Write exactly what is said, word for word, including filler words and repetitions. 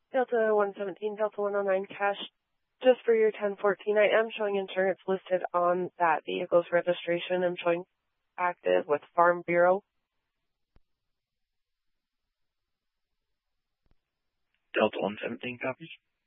Delta one seventeen, Delta one oh nine cash. Just for your ten fourteen, I am showing insurance listed on that vehicle's registration. I'm showing active with Farm Bureau. Delta one seventeen copies.